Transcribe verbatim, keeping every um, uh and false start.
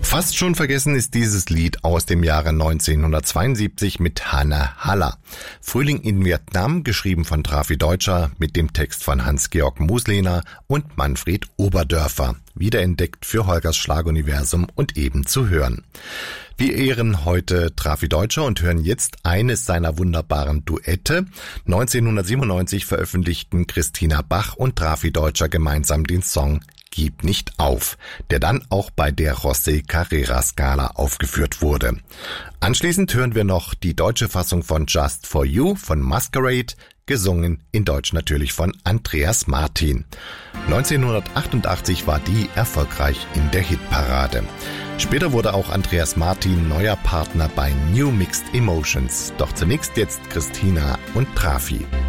Fast schon vergessen ist dieses Lied aus dem Jahre neunzehnhundertzweiundsiebzig mit Hanne Haller. Frühling in Vietnam, geschrieben von Trafi Deutscher mit dem Text von Hans-Georg Muslehner und Manfred Oberdörfer. Wiederentdeckt für Holgers Schlaguniversum und eben zu hören. Wir ehren heute Trafi Deutscher und hören jetzt eines seiner wunderbaren Duette. neunzehnhundertsiebenundneunzig veröffentlichten Christina Bach und Trafi Deutscher gemeinsam den Song Gib nicht auf, der dann auch bei der José Carrera Scala aufgeführt wurde. Anschließend hören wir noch die deutsche Fassung von Just for You von Masquerade, gesungen in Deutsch natürlich von Andreas Martin. neunzehnhundertachtundachtzig war die erfolgreich in der Hitparade. Später wurde auch Andreas Martin neuer Partner bei New Mixed Emotions. Doch zunächst jetzt Christina und Trafi.